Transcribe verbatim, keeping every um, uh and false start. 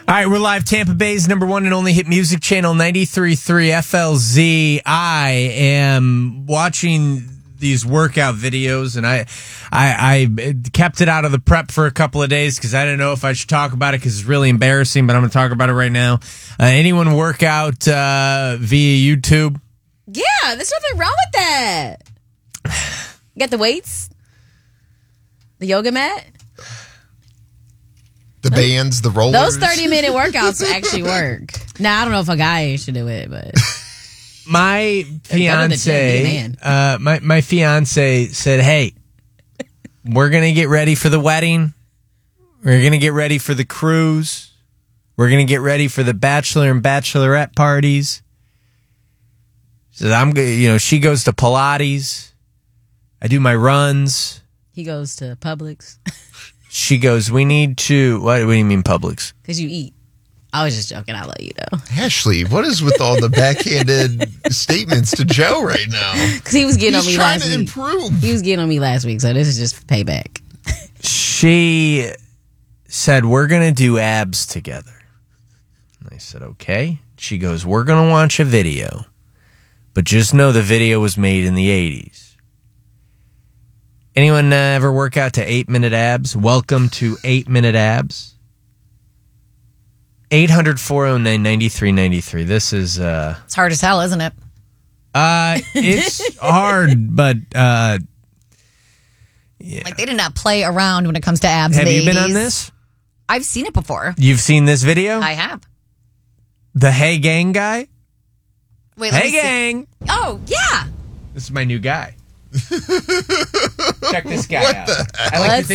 All right, we're live. Tampa Bay's number one and only hit music channel, ninety-three point three F L Z. I am watching these workout videos, and I, I, I kept it out of the prep for a couple of days because I didn't know if I should talk about it because it's really embarrassing, but I'm going to talk about it right now. Uh, anyone work out uh, via YouTube? Yeah, there's nothing wrong with that. You got the weights? The yoga mat? The bands, the rollers. Those thirty-minute workouts actually work. Now, I don't know if a guy should do it, but... My fiance, man. uh, my, my fiance said, hey, we're going to get ready for the wedding. We're going to get ready for the cruise. We're going to get ready for the bachelor and bachelorette parties. So I'm go- you know, she goes to Pilates. I do my runs. He goes to Publix. She goes, we need to, what, what do you mean Publix? Because you eat. I was just joking. I'll let you know. Ashley, what is with all the backhanded statements to Joe right now? Because he was getting He's on me trying last to week. improve. He was getting on me last week, so this is just payback. She said, we're going to do abs together. And I said, okay. She goes, we're going to watch a video, but just know the video was made in the eighties. Anyone uh, ever work out to eight-minute abs? Welcome to eight-minute abs. eight hundred, four oh nine, nine three nine three. This is... Uh, It's hard as hell, isn't it? uh, it's hard, but... Uh, yeah. Like, they did not play around when it comes to abs. Have in the you been on eighties. this? I've seen it before. You've seen this video? I have. The Hey Gang guy? Wait, let Hey me see. Gang! Oh, yeah. This is my new guy. Check this guy What out. the I like Let's to